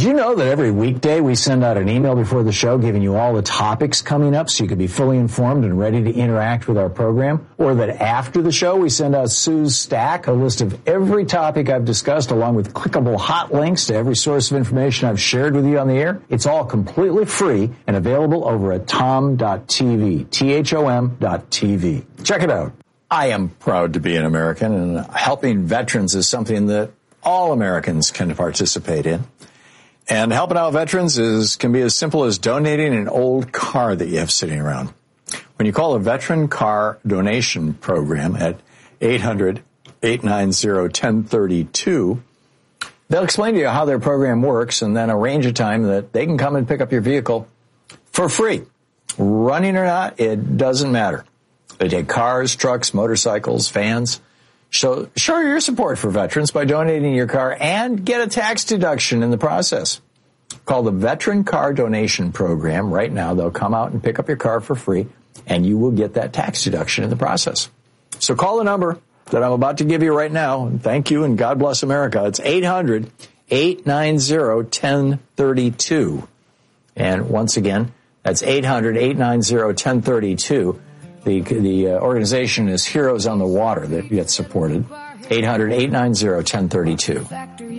you know that every weekday we send out an email before the show giving you all the topics coming up so you can be fully informed and ready to interact with our program? Or that after the show we send out Sue's Stack, a list of every topic I've discussed along with clickable hot links to every source of information I've shared with you on the air? It's all completely free and available over at tom.tv, THOM.tv. Check it out. I am proud to be an American, and helping veterans is something that all Americans can participate in. And helping out veterans can be as simple as donating an old car that you have sitting around. When you call a veteran car donation program at 800-890-1032, they'll explain to you how their program works and then arrange a time that they can come and pick up your vehicle for free. Running or not, it doesn't matter. They take cars, trucks, motorcycles, vans. So show your support for veterans by donating your car and get a tax deduction in the process. Call the Veteran Car Donation Program right now. They'll come out and pick up your car for free, and you will get that tax deduction in the process. So call the number that I'm about to give you right now. Thank you, and God bless America. It's 800-890-1032. And once again, that's 800-890-1032. The organization is Heroes on the Water that gets supported. 800-890-1032.